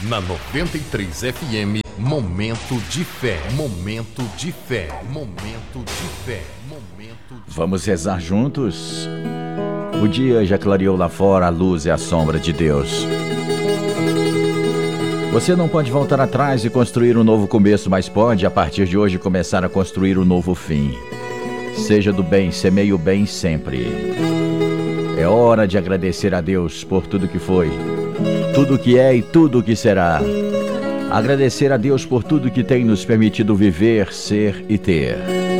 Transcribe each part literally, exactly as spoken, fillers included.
Na noventa e três F M, Momento de Fé, Momento de Fé, Momento de Fé, Momento de... Vamos rezar juntos? O dia já clareou lá fora, a luz é a sombra de Deus. Você não pode voltar atrás e construir um novo começo, mas pode, a partir de hoje, começar a construir um novo fim. Seja do bem, semeie o bem sempre. É hora de agradecer a Deus por tudo que foi, tudo que é e tudo que será. Agradecer a Deus por tudo que tem nos permitido viver, ser e ter.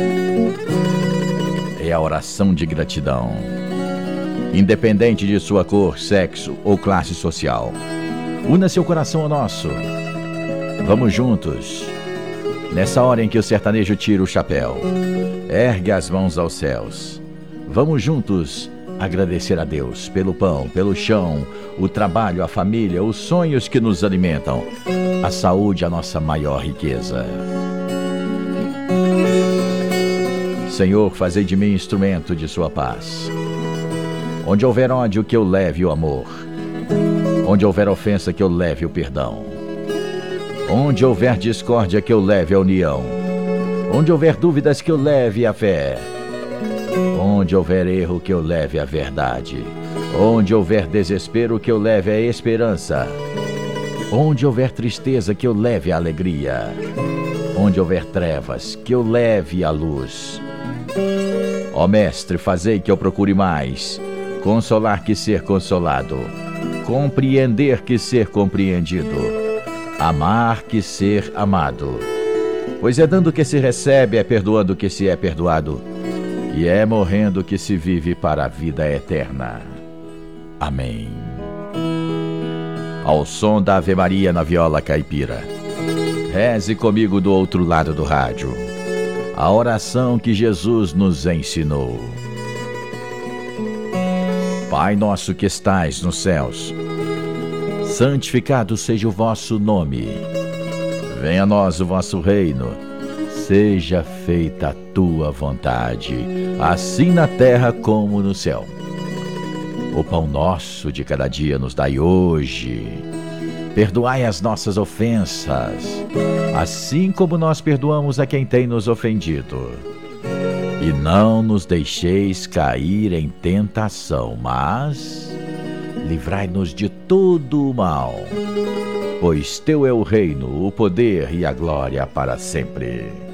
É a oração de gratidão. Independente de sua cor, sexo ou classe social. Una seu coração ao nosso. Vamos juntos. Nessa hora em que o sertanejo tira o chapéu, ergue as mãos aos céus. Vamos juntos agradecer a Deus pelo pão, pelo chão, o trabalho, a família, os sonhos que nos alimentam. A saúde, a nossa maior riqueza. Senhor, fazei de mim instrumento de sua paz. Onde houver ódio, que eu leve o amor. Onde houver ofensa, que eu leve o perdão. Onde houver discórdia, que eu leve a união. Onde houver dúvidas, que eu leve a fé. Onde houver erro, que eu leve a verdade. Onde houver desespero, que eu leve a esperança. Onde houver tristeza, que eu leve a alegria. Onde houver trevas, que eu leve a luz. Ó Mestre, fazei que eu procure mais consolar que ser consolado, compreender que ser compreendido, amar que ser amado. Pois é dando que se recebe, é perdoando que se é perdoado, e é morrendo que se vive para a vida eterna. Amém. Ao som da Ave Maria na viola caipira, reze comigo do outro lado do rádio a oração que Jesus nos ensinou. Pai nosso que estais nos céus, santificado seja o vosso nome. Venha a nós o vosso reino. Seja feita a tua vontade, assim na terra como no céu. O pão nosso de cada dia nos dai hoje. Perdoai as nossas ofensas, assim como nós perdoamos a quem tem nos ofendido. E não nos deixeis cair em tentação, mas livrai-nos de todo o mal. Pois teu é o reino, o poder e a glória para sempre.